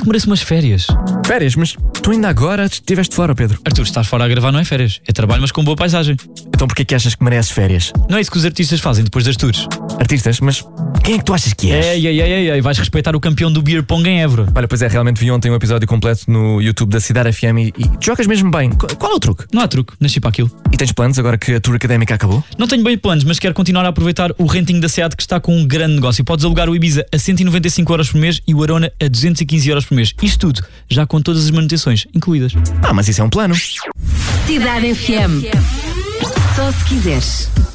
merece umas férias. Férias? Mas tu ainda agora estiveste fora, Pedro. Arthur, estar fora a gravar não é férias. É trabalho, mas com boa paisagem. Então porquê que achas que mereces férias? Não é isso que os artistas fazem depois das tours. Artistas? Mas quem é que tu achas que és? Ei, vais respeitar o campeão do beer pong em Évora. Olha, pois é, realmente vi ontem um episódio completo no YouTube da Cidade FM e tu jogas mesmo bem. Qual é o truque? Não há truque, nasci para aquilo. E tens planos agora que a tour académica acabou? Não tenho bem planos, mas quero continuar a aproveitar o renting da SEAT, que está com um grande negócio. Podes alugar o Ibiza a 195 euros por mês e o Arona a 215 euros por mês. Isto tudo, já com todas as manutenções incluídas. Mas isso é um plano. Cidade FM. Só se quiseres.